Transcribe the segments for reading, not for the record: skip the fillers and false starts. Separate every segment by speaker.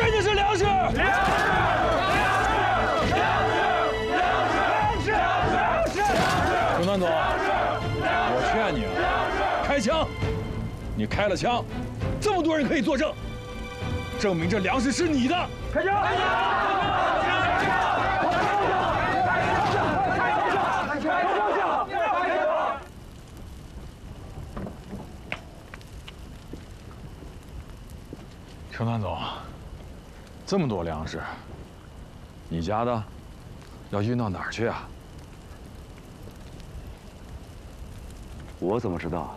Speaker 1: 真的是粮食！熊团总，我劝你啊，开枪！你开了枪，这么多人可以作证，证明这粮食是你的。开枪！开枪！ 熊团总，这么多粮食，你家的要运到哪儿去啊？
Speaker 2: 我怎么知道？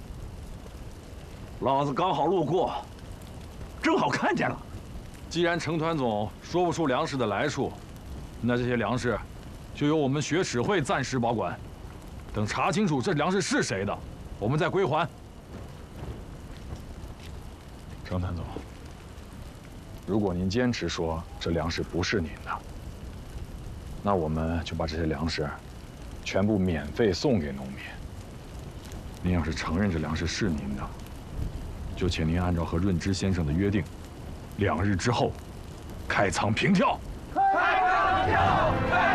Speaker 2: 老子刚好路过，正好看见了。
Speaker 1: 既然程团总说不出粮食的来处，那这些粮食就由我们学史会暂时保管，等查清楚这粮食是谁的，我们再归还。程团总。 如果您坚持说这粮食不是您的，那我们就把这些粮食全部免费送给农民。您要是承认这粮食是您的，就请您按照和润之先生的约定，2日之后开仓平跳。开仓平跳。